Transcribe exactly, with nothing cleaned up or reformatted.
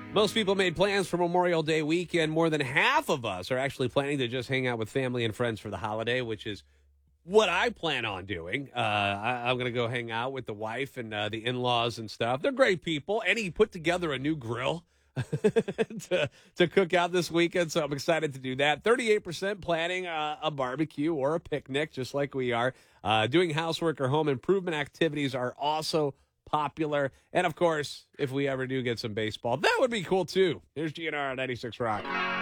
Most people made plans for Memorial Day weekend. More than half of us are actually planning to just hang out with family and friends for the holiday, which is what I plan on doing. Uh, I, I'm going to go hang out with the wife and uh, the in-laws and stuff. They're great people. And he put together a new grill to, to cook out this weekend, so I'm excited to do that. thirty-eight percent planning uh, a barbecue or a picnic, just like we are. Uh, doing housework or home improvement activities are also popular. And, of course, if we ever do get some baseball, that would be cool, too. Here's G N R on ninety-six Rock.